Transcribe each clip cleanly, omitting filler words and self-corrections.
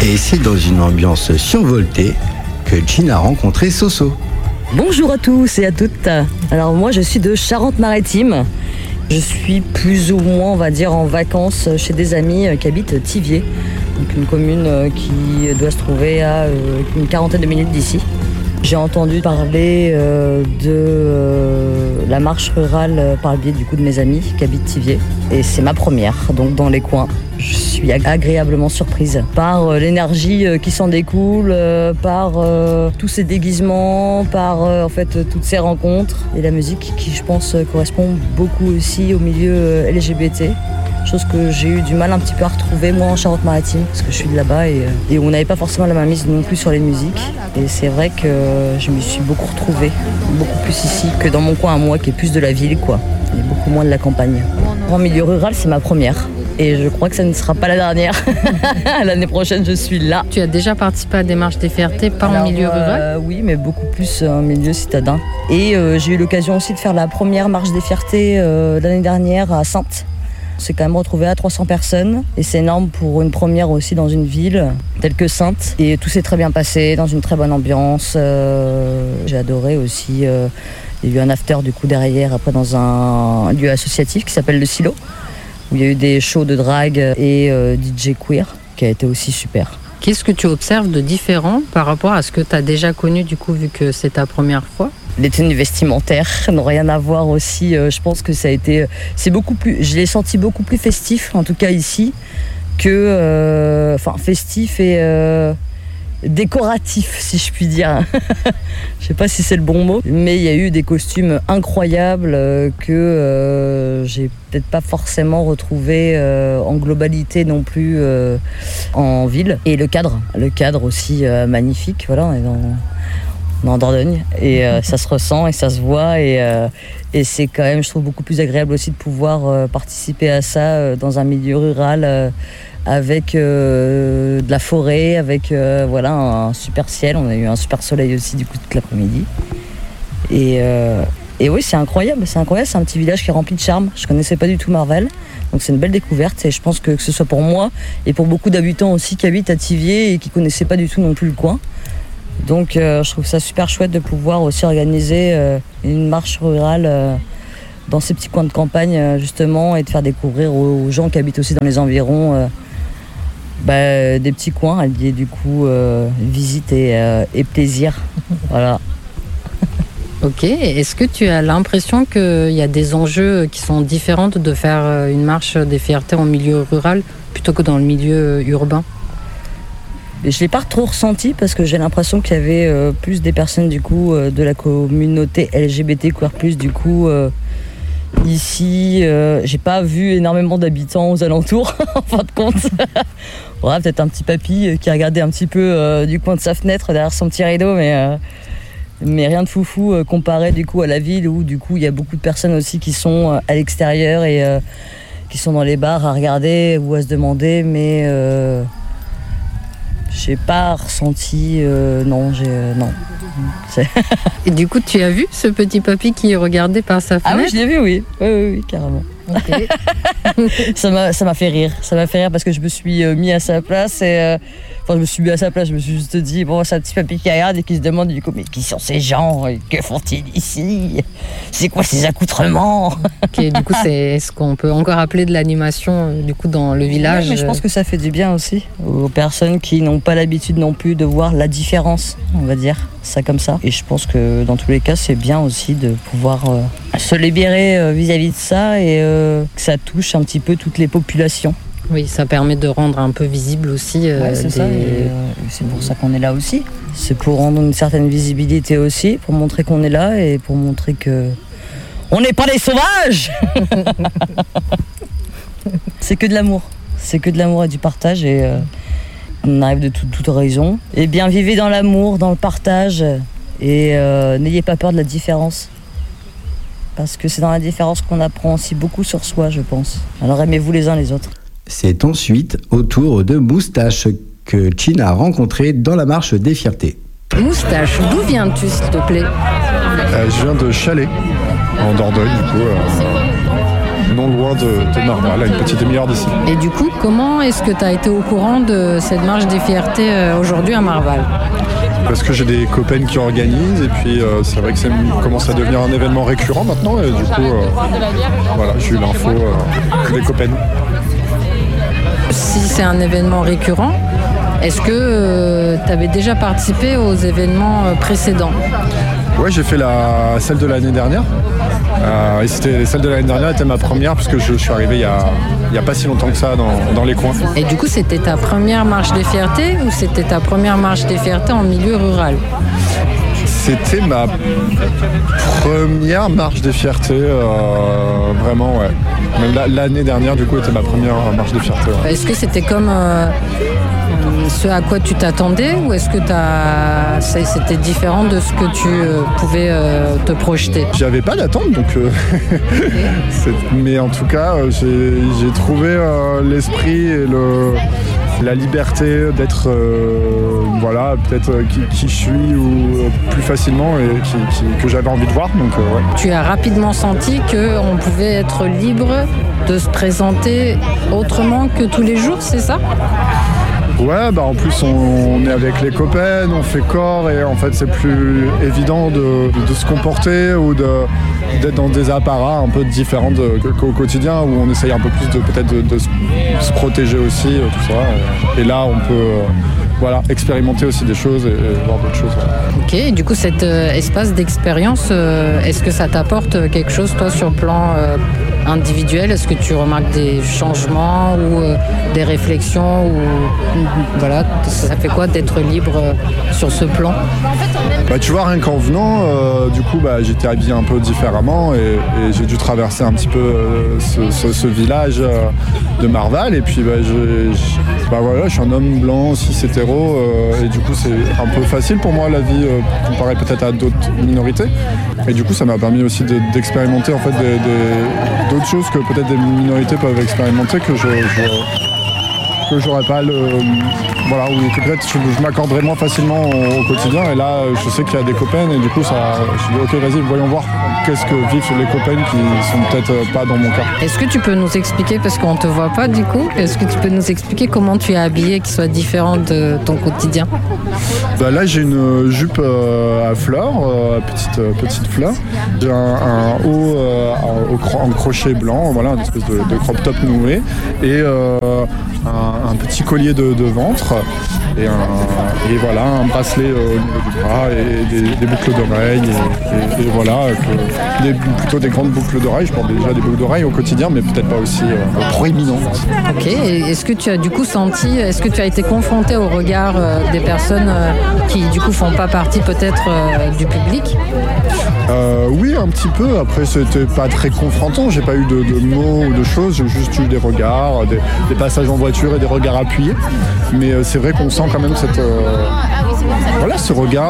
Et c'est dans une ambiance survoltée que Jean a rencontré Soso. Bonjour à tous et à toutes. Alors moi je suis de Charente-Maritime. Je suis plus ou moins, on va dire, en vacances chez des amis qui habitent Thiviers. Donc une commune qui doit se trouver à une quarantaine de minutes d'ici. J'ai entendu parler de la marche rurale par le biais du coup de mes amis qui habitent Thiviers. Et c'est ma première, donc dans les coins. Je suis agréablement surprise par l'énergie qui s'en découle, par tous ces déguisements, par en fait toutes ces rencontres et la musique qui, je pense, correspond beaucoup aussi au milieu LGBT. Chose que j'ai eu du mal un petit peu à retrouver moi en Charente-Maritime parce que je suis de là-bas et on n'avait pas forcément la mainmise non plus sur les musiques. Et c'est vrai que je me suis beaucoup retrouvée, beaucoup plus ici que dans mon coin à moi qui est plus de la ville quoi, et beaucoup moins de la campagne. En milieu rural, c'est ma première. Et je crois que ça ne sera pas la dernière. L'année prochaine, je suis là. Tu as déjà participé à des marches des fiertés, pas en milieu rural ? Oui, mais beaucoup plus en milieu citadin. Et j'ai eu l'occasion aussi de faire la première marche des fiertés l'année dernière à Saintes. C'est quand même retrouvé à 300 personnes et c'est énorme pour une première aussi dans une ville telle que Saintes. Et tout s'est très bien passé, dans une très bonne ambiance. J'ai adoré aussi. Il y a eu un after du coup derrière, après dans un lieu associatif qui s'appelle Le Silo, où il y a eu des shows de drag et DJ queer, qui a été aussi super. Qu'est-ce que tu observes de différent par rapport à ce que tu as déjà connu du coup, vu que c'est ta première fois ? Les tenues vestimentaires n'ont rien à voir aussi. Je pense que ça a été, c'est beaucoup plus. Je l'ai senti beaucoup plus festif, en tout cas ici, que, festif et décoratif, si je puis dire. Je sais pas si c'est le bon mot, mais il y a eu des costumes incroyables que j'ai peut-être pas forcément retrouvé en globalité non plus en ville. Et le cadre aussi magnifique. Voilà, on est en Dordogne et ça se ressent et ça se voit et c'est quand même, je trouve, beaucoup plus agréable aussi de pouvoir participer à ça dans un milieu rural avec de la forêt, avec un super ciel. On a eu un super soleil aussi du coup toute l'après-midi et oui, c'est incroyable, c'est un petit village qui est rempli de charme. Je connaissais pas du tout Marval, donc c'est une belle découverte et je pense que ce soit pour moi et pour beaucoup d'habitants aussi qui habitent à Thiviers et qui connaissaient pas du tout non plus le coin. Donc je trouve ça super chouette de pouvoir aussi organiser une marche rurale dans ces petits coins de campagne justement et de faire découvrir aux gens qui habitent aussi dans les environs des petits coins alliés du coup visite et plaisir. Voilà. Ok, est-ce que tu as l'impression qu'il y a des enjeux qui sont différents de faire une marche des fiertés en milieu rural plutôt que dans le milieu urbain ? Je ne l'ai pas trop ressenti parce que j'ai l'impression qu'il y avait plus des personnes du coup de la communauté LGBT queer plus du coup ici. J'ai pas vu énormément d'habitants aux alentours en fin de compte. Voilà, peut-être un petit papy qui regardait un petit peu du coin de sa fenêtre derrière son petit rideau, mais rien de foufou comparé du coup à la ville où du coup il y a beaucoup de personnes aussi qui sont à l'extérieur et qui sont dans les bars à regarder ou à se demander, mais j'ai pas ressenti, non. Et du coup, tu as vu ce petit papy qui regardait par sa fenêtre ? Ah oui, je l'ai vu, oui, carrément. Okay. Ça m'a fait rire. Ça m'a fait rire parce que je me suis mis à sa place et je me suis juste dit, bon, c'est un petit papy qui regarde et qui se demande du coup, mais qui sont ces gens ? Que font-ils ici ? C'est quoi ces accoutrements ? Ok, du coup, c'est ce qu'on peut encore appeler de l'animation du coup dans le village. Oui, mais je pense que ça fait du bien aussi aux personnes qui n'ont pas l'habitude non plus de voir la différence, on va dire ça comme ça. Et je pense que dans tous les cas, c'est bien aussi de pouvoir se libérer vis-à-vis de ça et que ça touche un petit peu toutes les populations. Oui, ça permet de rendre un peu visible aussi. C'est ça, et c'est pour ça qu'on est là aussi. C'est pour rendre une certaine visibilité aussi, pour montrer qu'on est là et pour montrer que on n'est pas des sauvages. C'est que de l'amour. C'est que de l'amour et du partage et on arrive de toute horizon. Et bien, vivez dans l'amour, dans le partage et n'ayez pas peur de la différence. Parce que c'est dans la différence qu'on apprend aussi beaucoup sur soi, je pense. Alors aimez-vous les uns les autres. C'est ensuite au tour de Moustache que Chin a rencontré dans la marche des fiertés. Moustache, d'où viens-tu s'il te plaît ? Je viens de Chalais, en Dordogne du coup. non loin de Marval, à une petite demi-heure d'ici. Et du coup, comment est-ce que tu as été au courant de cette marche des fiertés aujourd'hui à Marval ? Parce que j'ai des copains qui organisent et puis c'est vrai que ça commence à devenir un événement récurrent maintenant et du coup voilà, j'ai eu l'info des copains. Si c'est un événement récurrent, est-ce que tu avais déjà participé aux événements précédents ? Ouais, j'ai fait celle de l'année dernière. Et celle de l'année dernière était ma première puisque je suis arrivé il y a pas si longtemps que ça dans les coins. Et du coup, c'était ta première marche des fiertés ou c'était ta première marche des fiertés en milieu rural ? C'était ma première marche des fiertés, vraiment, ouais. Même l'année dernière, du coup, était ma première marche des fiertés. Ouais. Est-ce que c'était comme ce à quoi tu t'attendais ou est-ce que c'était différent de ce que tu pouvais te projeter ? J'avais pas d'attente, donc mais en tout cas, j'ai trouvé l'esprit et la liberté d'être voilà, peut-être qui je suis ou plus facilement et que j'avais envie de voir. Donc, ouais. Tu as rapidement senti qu'on pouvait être libre de se présenter autrement que tous les jours, c'est ça ? Ouais, bah en plus on est avec les copains, on fait corps et en fait c'est plus évident de se comporter ou d'être dans des apparats un peu différents qu'au quotidien où on essaye un peu plus de se protéger aussi, tout ça. Et là on peut voilà, expérimenter aussi des choses et voir d'autres choses. Ouais. Ok, et du coup cet espace d'expérience, est-ce que ça t'apporte quelque chose toi sur le plan individuel ? Est-ce que tu remarques des changements ou des réflexions ou voilà, ça fait quoi d'être libre sur ce plan ? Bah, tu vois, rien qu'en venant, du coup, bah, j'étais habillé un peu différemment et j'ai dû traverser un petit peu ce village de Marval. Et puis, voilà, je suis un homme blanc, cis hétéro, et du coup, c'est un peu facile pour moi la vie, comparé peut-être à d'autres minorités. Et du coup, ça m'a permis aussi d'expérimenter en fait d'autres choses que peut-être des minorités peuvent expérimenter que j'aurais pas voilà, ou que peut-être je m'accorderais moins facilement au quotidien. Et là, je sais qu'il y a des copains et du coup, je dis ok, vas-y, voyons voir qu'est-ce que vivent les copains qui sont peut-être pas dans mon cas. Est-ce que tu peux nous expliquer, parce qu'on te voit pas du coup, est-ce que tu peux nous expliquer comment tu es habillé qui soit différent de ton quotidien ? Bah là, j'ai une jupe à fleurs, petite fleur. J'ai un haut en crochet blanc, voilà, une espèce de crop top noué et un petit collier de ventre et voilà, un bracelet au niveau du bras et des boucles d'oreilles et voilà, plutôt des grandes boucles d'oreilles. Je porte déjà des boucles d'oreilles au quotidien, mais peut-être pas aussi proéminentes. Ok, et est-ce que tu as du coup est-ce que tu as été confronté au regard des personnes qui du coup font pas partie peut-être du public ? Oui, un petit peu. Après, c'était pas très confrontant. J'ai pas eu de mots ou de choses. J'ai juste eu des regards, des passages en voiture et des regards appuyés. Mais c'est vrai qu'on sent quand même voilà, ce regard.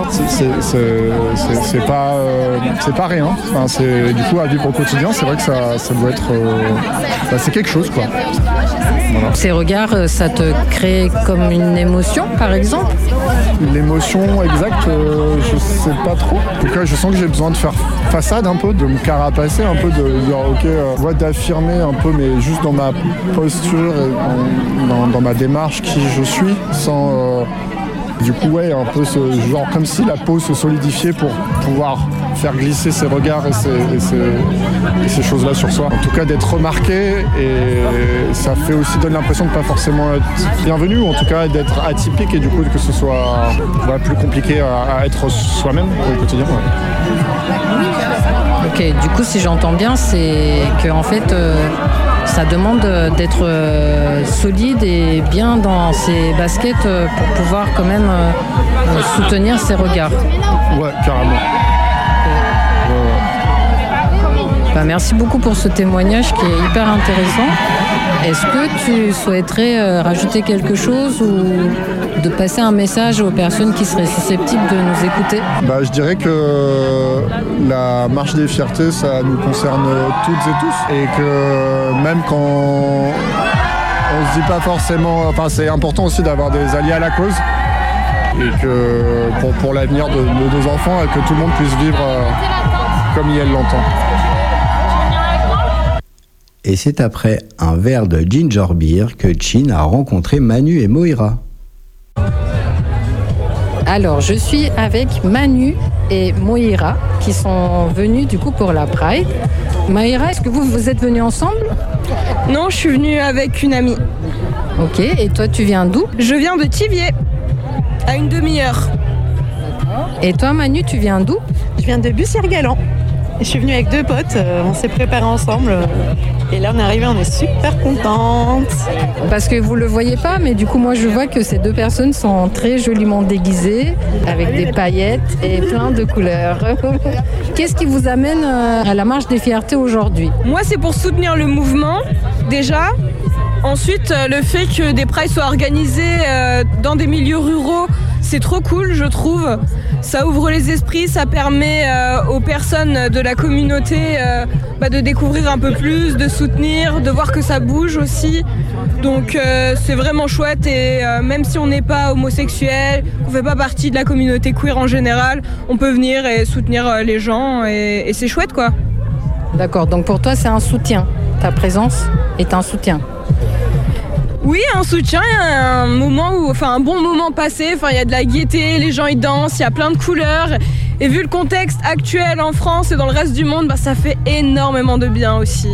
C'est pas rien. Enfin, du coup, à vivre au quotidien, c'est vrai que ça doit être. C'est quelque chose, quoi. Voilà. Ces regards, ça te crée comme une émotion, par exemple ? L'émotion exacte, je sais pas trop. En tout cas, je sens que j'ai besoin de faire façade un peu, de me carapacer un peu, de dire ok, d'affirmer un peu, mais juste dans ma posture et dans ma démarche qui je suis, sans du coup ouais, un peu ce genre comme si la peau se solidifiait pour pouvoir faire glisser ses regards et ces choses-là sur soi. En tout cas d'être remarqué, et ça fait aussi donne l'impression de pas forcément être bienvenu, ou en tout cas d'être atypique, et du coup que ce soit plus compliqué à être soi-même au quotidien. Ouais. Ok, du coup si j'entends bien, c'est que en fait ça demande d'être solide et bien dans ses baskets pour pouvoir quand même soutenir ses regards. Ouais, carrément. Bah, merci beaucoup pour ce témoignage qui est hyper intéressant. Est-ce que tu souhaiterais rajouter quelque chose ou de passer un message aux personnes qui seraient susceptibles de nous écouter ? Bah, je dirais que la marche des fiertés, ça nous concerne toutes et tous, et que même quand on se dit pas forcément, enfin c'est important aussi d'avoir des alliés à la cause, et que pour l'avenir de nos enfants, et que tout le monde puisse vivre comme il l'entend. Et c'est après un verre de ginger beer que Chin a rencontré Manu et Moira. Alors, je suis avec Manu et Moira qui sont venus du coup pour la Pride. Moira, est-ce que vous êtes venus ensemble? Non, je suis venue avec une amie. Ok, et toi tu viens d'où? Je viens de Thiviers, à une demi-heure. Et toi Manu, tu viens d'où? Je viens de Bussière-Galant. Je suis venue avec 2 potes, on s'est préparés ensemble. Et là on est arrivé, on est super contentes. Parce que vous le voyez pas, mais du coup moi je vois que ces 2 personnes sont très joliment déguisées, avec des paillettes et plein de couleurs. Qu'est-ce qui vous amène à la marche des fiertés aujourd'hui? Moi c'est pour soutenir le mouvement, déjà. Ensuite, le fait que des prides soient organisés dans des milieux ruraux, c'est trop cool, je trouve. Ça ouvre les esprits, ça permet aux personnes de la communauté de découvrir un peu plus, de soutenir, de voir que ça bouge aussi. Donc c'est vraiment chouette et même si on n'est pas homosexuel, qu'on ne fait pas partie de la communauté queer en général, on peut venir et soutenir les gens et c'est chouette quoi. D'accord, donc pour toi c'est un soutien, ta présence est un soutien. Oui, un soutien, il y a un bon moment passé, il y a de la gaieté, les gens ils dansent, il y a plein de couleurs. Et vu le contexte actuel en France et dans le reste du monde, ça fait énormément de bien aussi.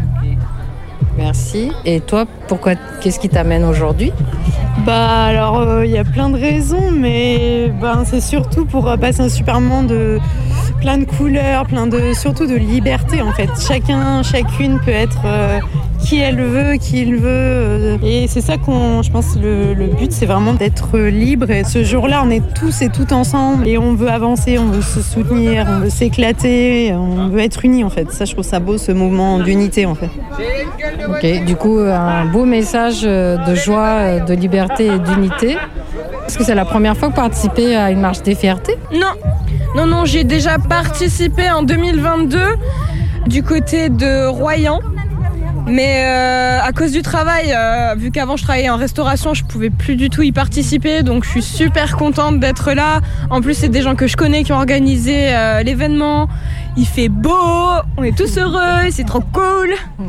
Merci. Et toi, qu'est-ce qui t'amène aujourd'hui? Alors, il y a plein de raisons, mais c'est surtout pour passer un super moment de plein de couleurs, surtout de liberté en fait. Chacune peut être qui elle veut, qui il veut. Et c'est ça je pense, le but, c'est vraiment d'être libre. Et ce jour-là, on est tous et toutes ensemble et on veut avancer, on veut se soutenir, on veut s'éclater, on veut être unis en fait. Ça, je trouve ça beau, ce mouvement d'unité en fait. Ok, du coup, un beau message de joie, de liberté et d'unité. Est-ce que c'est la première fois que vous participez à une marche des fiertés? Non, j'ai déjà participé en 2022 du côté de Royan. Mais à cause du travail, vu qu'avant je travaillais en restauration, je pouvais plus du tout y participer, donc je suis super contente d'être là. En plus, c'est des gens que je connais qui ont organisé l'événement. Il fait beau, on est tous heureux, c'est trop cool.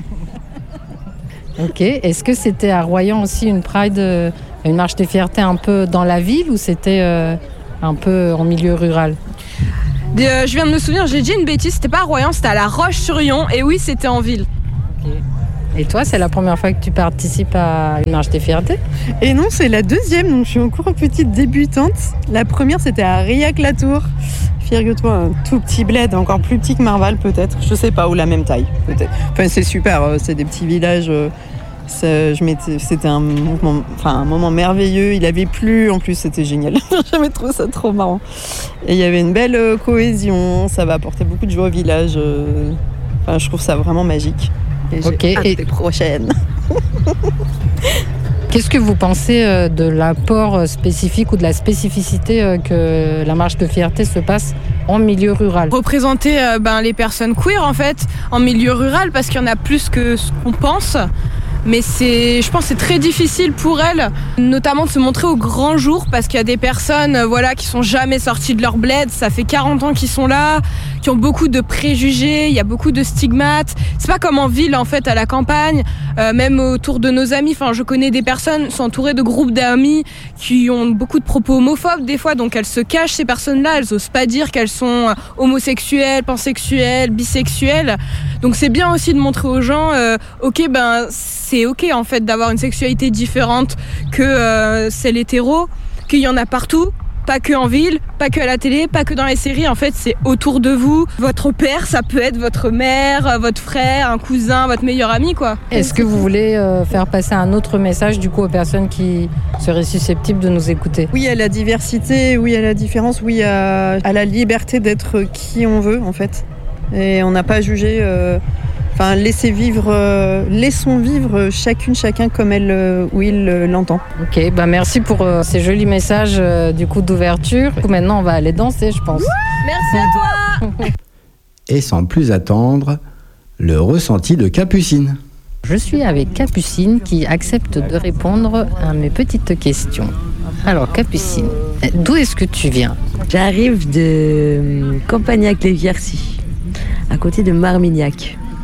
Ok, est-ce que c'était à Royan aussi une Pride, une marche des fiertés un peu dans la ville ou c'était un peu en milieu rural? Je viens de me souvenir, j'ai dit une bêtise, c'était pas à Royan, c'était à La Roche-sur-Yon et oui, c'était en ville. Okay. Et toi, c'est la première fois que tu participes à une marche des fiertés? Et non, c'est la 2e, donc je suis encore une petite débutante. La première, c'était à Riac-la-Tour. Figure-toi, un tout petit bled, encore plus petit que Marval peut-être, je sais pas, ou la même taille peut-être. Enfin, c'est super, c'est des petits villages. C'était un moment merveilleux. Il avait plu, en plus c'était génial. J'aimais trop ça, trop marrant. Et il y avait une belle cohésion, ça va apporter beaucoup de joie au village. Je trouve ça vraiment magique. Et j'ai hâte des prochaines. Qu'est-ce que vous pensez de l'apport spécifique ou de la spécificité que la marche de fierté se passe en milieu rural? Représenter les personnes queer en fait en milieu rural parce qu'il y en a plus que ce qu'on pense. Mais je pense que c'est très difficile pour elles, notamment de se montrer au grand jour parce qu'il y a des personnes qui sont jamais sorties de leur bled, ça fait 40 ans qu'ils sont là, qui ont beaucoup de préjugés, il y a beaucoup de stigmates. C'est pas comme en ville en fait, à la campagne, même autour de nos amis. Je connais des personnes qui sont entourées de groupes d'amis qui ont beaucoup de propos homophobes des fois, donc elles se cachent ces personnes-là, elles osent pas dire qu'elles sont homosexuelles, pansexuelles, bisexuelles. Donc c'est bien aussi de montrer aux gens, c'est ok en fait d'avoir une sexualité différente que celle hétéro, qu'il y en a partout, pas que en ville, pas que à la télé, pas que dans les séries, en fait c'est autour de vous. Votre père, ça peut être votre mère, votre frère, un cousin, votre meilleur ami quoi. Est-ce que vous voulez faire passer un autre message du coup aux personnes qui seraient susceptibles de nous écouter? Oui à la diversité, oui à la différence, oui à la liberté d'être qui on veut en fait. Et on n'a pas jugé... laissons vivre chacun comme elle ou il l'entend. Ok, merci pour ces jolis messages du coup d'ouverture. Maintenant, on va aller danser, je pense. Merci à toi. Et sans plus attendre, le ressenti de Capucine. Je suis avec Capucine qui accepte de répondre à mes petites questions. Alors Capucine, d'où est-ce que tu viens? J'arrive de Campagnac-les-Quercy, à côté de Marmignac.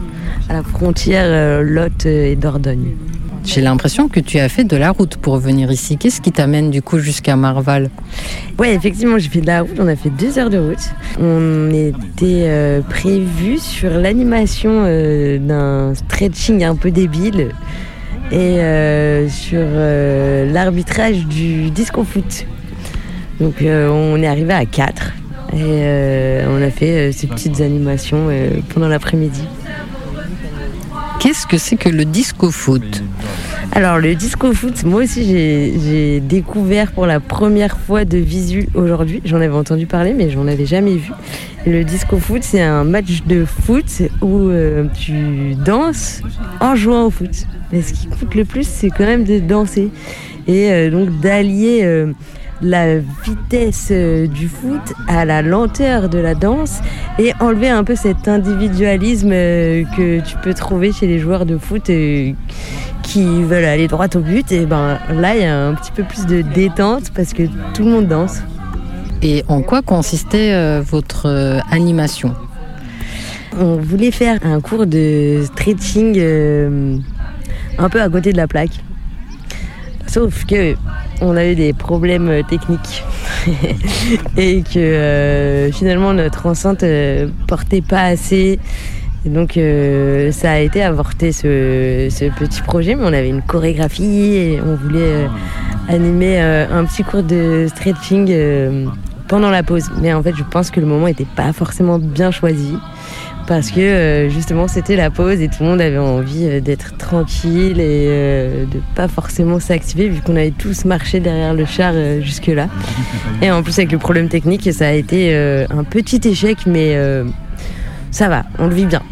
à la frontière Lot et Dordogne. J'ai l'impression que tu as fait de la route pour venir ici. Qu'est-ce qui t'amène du coup jusqu'à Marval? Ouais, effectivement, j'ai fait de la route. On a fait 2 heures de route. On était prévu sur l'animation d'un stretching un peu débile et sur l'arbitrage du disco foot. Donc on est arrivé à 4 et on a fait ces petites animations pendant l'après-midi. Qu'est-ce que c'est que le disco foot? Alors le disco foot, moi aussi j'ai découvert pour la première fois de visu aujourd'hui. J'en avais entendu parler mais j'en avais jamais vu. Le disco foot, c'est un match de foot où tu danses en jouant au foot. Mais ce qui coûte le plus, c'est quand même de danser et donc d'allier la vitesse du foot à la lenteur de la danse et enlever un peu cet individualisme que tu peux trouver chez les joueurs de foot qui veulent aller droit au but. Et ben là, il y a un petit peu plus de détente parce que tout le monde danse. Et en quoi consistait votre animation? On voulait faire un cours de stretching un peu à côté de la plaque. Sauf que on a eu des problèmes techniques et que finalement notre enceinte portait pas assez. Et donc ça a été avorté ce petit projet, mais on avait une chorégraphie et on voulait animer un petit cours de stretching pendant la pause. Mais en fait, je pense que le moment n'était pas forcément bien choisi. Parce que justement c'était la pause et tout le monde avait envie d'être tranquille et de pas forcément s'activer vu qu'on avait tous marché derrière le char jusque là. Et en plus avec le problème technique, ça a été un petit échec, mais ça va, on le vit bien.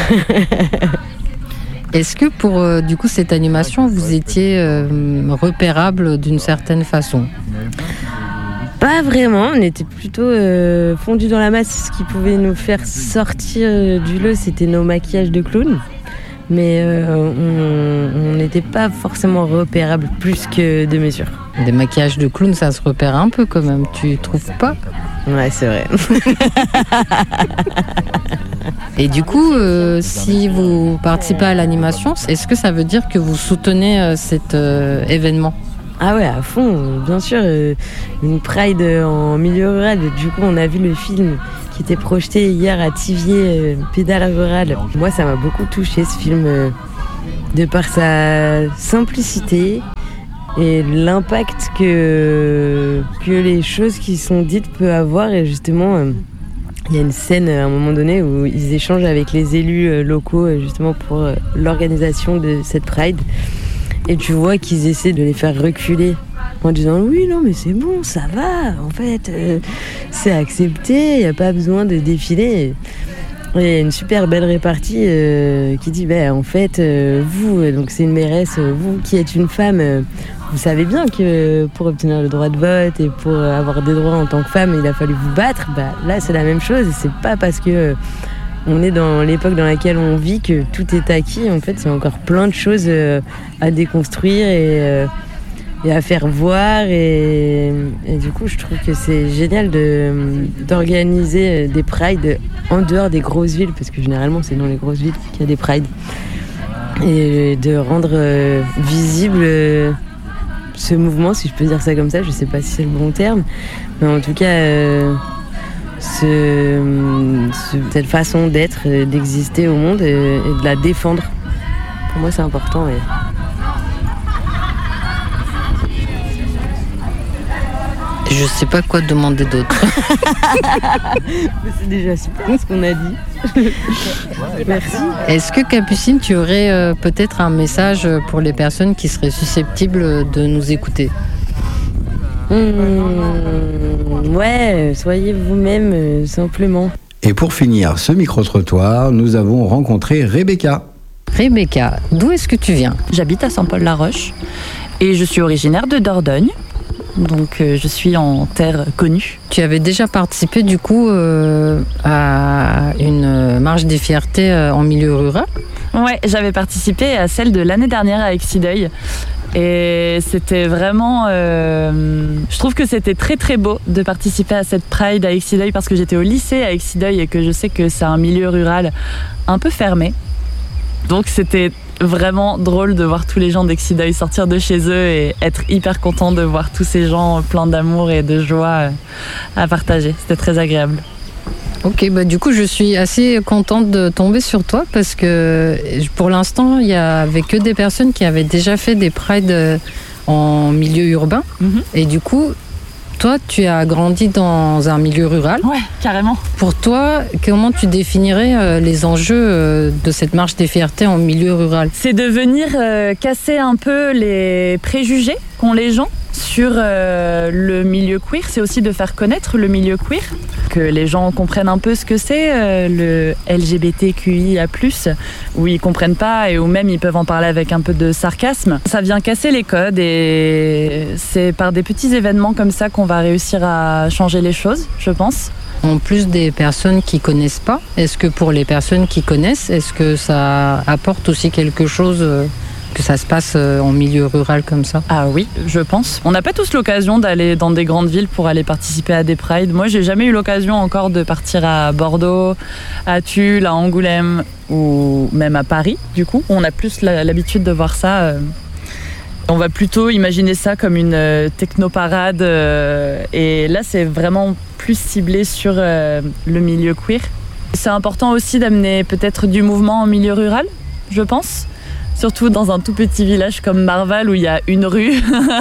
Est-ce que pour du coup cette animation vous étiez repérable d'une certaine façon? Pas vraiment, on était plutôt fondus dans la masse. Ce qui pouvait nous faire sortir du lot, c'était nos maquillages de clown. Mais on n'était pas forcément repérables plus que de mesure. Des maquillages de clown, ça se repère un peu quand même, tu trouves pas? Ouais, c'est vrai. Et du coup, si vous participez à l'animation, est-ce que ça veut dire que vous soutenez cet événement? Ah ouais, à fond, bien sûr. Une Pride en milieu rural. Du coup, on a vu le film qui était projeté hier à Thiviers, Pédale rurale. Moi, ça m'a beaucoup touché ce film, de par sa simplicité et l'impact que les choses qui sont dites peuvent avoir. Et justement, il y a une scène à un moment donné où ils échangent avec les élus locaux justement pour l'organisation de cette Pride. Et tu vois qu'ils essaient de les faire reculer en disant oui, non, mais c'est bon, ça va, en fait, c'est accepté, il n'y a pas besoin de défiler. Et il y a une super belle répartie qui dit en fait, vous, donc c'est une mairesse, vous qui êtes une femme, vous savez bien que pour obtenir le droit de vote et pour avoir des droits en tant que femme, il a fallu vous battre. Là, c'est la même chose, et c'est pas parce que on est dans l'époque dans laquelle on vit que tout est acquis. En fait, il y a encore plein de choses à déconstruire et à faire voir. Et du coup, je trouve que c'est génial d'organiser des prides en dehors des grosses villes, parce que généralement, c'est dans les grosses villes qu'il y a des prides. Et de rendre visible ce mouvement, si je peux dire ça comme ça. Je sais pas si c'est le bon terme, mais en tout cas... cette façon d'être, d'exister au monde et de la défendre. Pour moi, c'est important. Je sais pas quoi demander d'autre. C'est déjà super ce qu'on a dit. Merci. Est-ce que Capucine, tu aurais peut-être un message pour les personnes qui seraient susceptibles de nous écouter? Ouais, soyez vous-même, simplement. Et pour finir ce micro-trottoir, nous avons rencontré Rebecca. Rebecca, d'où est-ce que tu viens? J'habite à Saint-Paul-la-Roche et je suis originaire de Dordogne. Donc je suis en terre connue. Tu avais déjà participé du coup à une marche des fiertés en milieu rural? Ouais, j'avais participé à celle de l'année dernière à Exideuil. Et c'était vraiment... je trouve que c'était très très beau de participer à cette Pride à Exideuil parce que j'étais au lycée à Exideuil et que je sais que c'est un milieu rural un peu fermé. Donc c'était vraiment drôle de voir tous les gens d'Exideuil sortir de chez eux et être hyper contents de voir tous ces gens pleins d'amour et de joie à partager. C'était très agréable. Ok, du coup je suis assez contente de tomber sur toi parce que pour l'instant il n'y avait que des personnes qui avaient déjà fait des prides en milieu urbain. Et du coup toi tu as grandi dans un milieu rural. Ouais, carrément. Pour toi, comment tu définirais les enjeux de cette marche des fiertés en milieu rural ? C'est de venir casser un peu les préjugés qu'ont les gens sur le milieu queer. C'est aussi de faire connaître le milieu queer, que les gens comprennent un peu ce que c'est, le LGBTQIA+, où ils comprennent pas et où même ils peuvent en parler avec un peu de sarcasme. Ça vient casser les codes et c'est par des petits événements comme ça qu'on va réussir à changer les choses, je pense. En plus des personnes qui connaissent pas, est-ce que pour les personnes qui connaissent, est-ce que ça apporte aussi quelque chose que ça se passe en milieu rural comme ça ? Ah oui, je pense. On n'a pas tous l'occasion d'aller dans des grandes villes pour aller participer à des prides. Moi, j'ai jamais eu l'occasion encore de partir à Bordeaux, à Tulle, à Angoulême ou même à Paris. Du coup, on a plus l'habitude de voir ça. On va plutôt imaginer ça comme une technoparade. Et là, c'est vraiment plus ciblé sur le milieu queer. C'est important aussi d'amener peut-être du mouvement en milieu rural, je pense. Surtout dans un tout petit village comme Marval où il y a une rue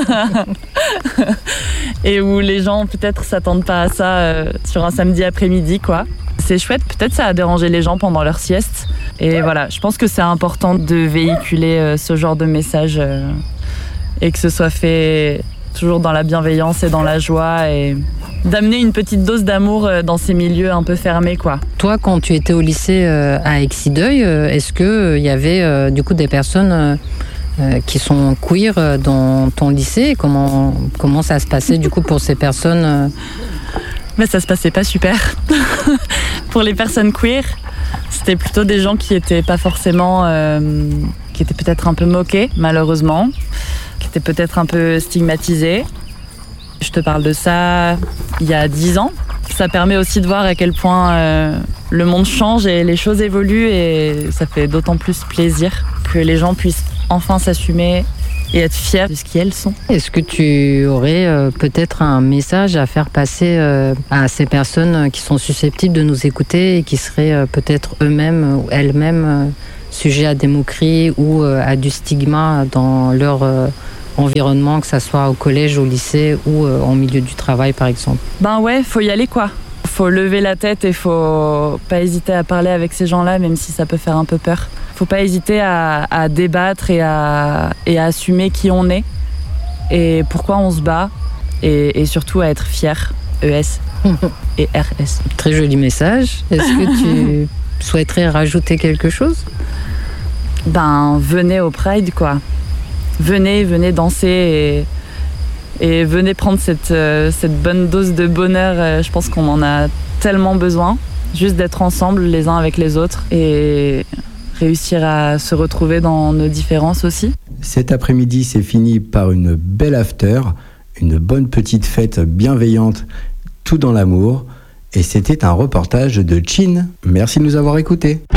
et où les gens peut-être s'attendent pas à ça sur un samedi après-midi, quoi. C'est chouette, peut-être ça a dérangé les gens pendant leur sieste. Et voilà, je pense que c'est important de véhiculer ce genre de message et que ce soit fait toujours dans la bienveillance et dans la joie et d'amener une petite dose d'amour dans ces milieux un peu fermés, quoi. Toi, quand tu étais au lycée à Exideuil, est-ce qu'il y avait du coup des personnes qui sont queer dans ton lycée ? Comment ça se passait du coup pour ces personnes Mais ça se passait pas super. Pour les personnes queer, c'était plutôt des gens qui étaient pas forcément... qui étaient peut-être un peu moqués, malheureusement, qui étaient peut-être un peu stigmatisés. Je te parle de ça il y a 10 ans. Ça permet aussi de voir à quel point le monde change et les choses évoluent et ça fait d'autant plus plaisir que les gens puissent enfin s'assumer et être fiers de ce qu'elles sont. Est-ce que tu aurais peut-être un message à faire passer à ces personnes qui sont susceptibles de nous écouter et qui seraient peut-être eux-mêmes ou elles-mêmes sujets à des moqueries ou à du stigma dans leur environnement, que ça soit au collège, au lycée ou en milieu du travail par exemple? Ben ouais, faut y aller quoi. Faut lever la tête et faut pas hésiter à parler avec ces gens-là, même si ça peut faire un peu peur. Faut pas hésiter à débattre et à assumer qui on est et pourquoi on se bat et surtout à être fier, ES et RS. Très joli message. Est-ce que tu souhaiterais rajouter quelque chose? Ben venez au Pride quoi. Venez danser et venez prendre cette bonne dose de bonheur. Je pense qu'on en a tellement besoin, juste d'être ensemble les uns avec les autres et réussir à se retrouver dans nos différences aussi. Cet après-midi, c'est fini par une belle after, une bonne petite fête bienveillante, tout dans l'amour. Et c'était un reportage de Chin. Merci de nous avoir écoutés.